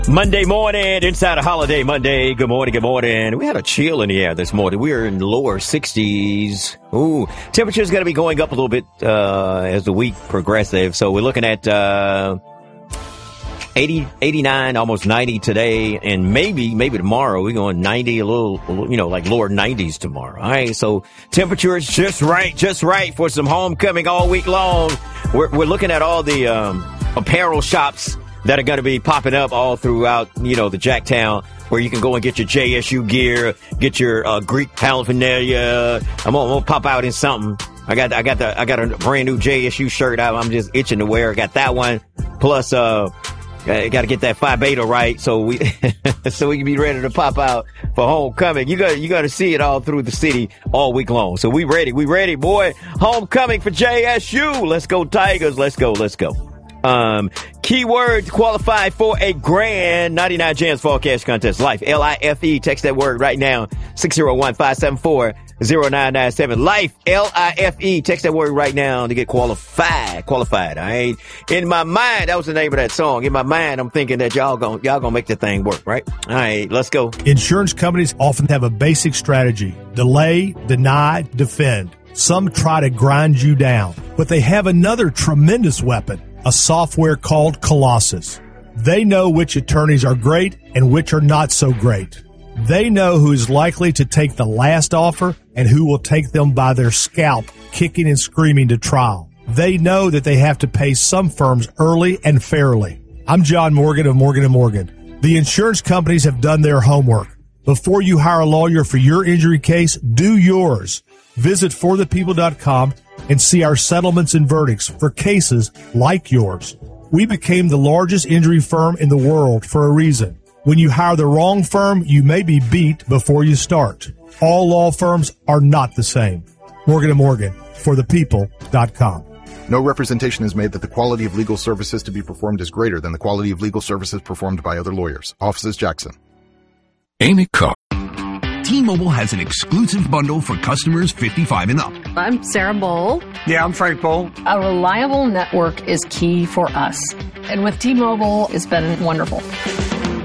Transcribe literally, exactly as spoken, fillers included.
Monday morning, inside a holiday Monday. Good morning, good morning. We had a chill in the air this morning. We are in the lower sixties. Ooh, temperature's going to be going up a little bit uh as the week progresses. So we're looking at uh eighty, eighty-nine, almost ninety today, and maybe, maybe tomorrow we're going ninety, a little, you know, like lower nineties tomorrow. All right, so temperature is just right, just right for some homecoming all week long. We're, we're looking at all the um apparel shops that are going to be popping up all throughout, you know, the Jacktown, where you can go and get your J S U gear, get your uh, Greek paraphernalia. I'm gonna, I'm gonna pop out in something. I got, I got the, I got a brand new J S U shirt out. I'm just itching to wear. I got that one. Plus, uh, I got to get that Phi Beta right, so we, so we can be ready to pop out for homecoming. You got, you got to see it all through the city all week long. So we ready, we ready, boy. Homecoming for J S U. Let's go Tigers. Let's go, let's go. Um, keyword to qualify for a grand ninety-nine Jams Fall Cash Contest. Life, L I F E. Text that word right now. six oh one, five seven four, oh nine nine seven. Life, L I F E. Text that word right now to get qualified. Qualified. I ain't in my mind. That was the name of that song. In my mind, I'm thinking that y'all gonna, y'all gonna make the thing work, right? All right, let's go. Insurance companies often have a basic strategy: delay, deny, defend. Some try to grind you down, but they have another tremendous weapon: a software called Colossus. They know which attorneys are great and which are not so great. They know who is likely to take the last offer and who will take them by their scalp, kicking and screaming to trial. They know that they have to pay some firms early and fairly. I'm John Morgan of Morgan and Morgan. The insurance companies have done their homework. Before you hire a lawyer for your injury case, do yours. Visit for the people dot com and see our settlements and verdicts for cases like yours. We became the largest injury firm in the world for a reason. When you hire the wrong firm, you may be beat before you start. All law firms are not the same. Morgan and Morgan, for the people dot com. No representation is made that the quality of legal services to be performed is greater than the quality of legal services performed by other lawyers. Offices Jackson. Amy Cook. T-Mobile has an exclusive bundle for customers fifty-five and up. I'm Sarah Bowl. Yeah, I'm Frank Bowl. A reliable network is key for us. And with T-Mobile, it's been wonderful.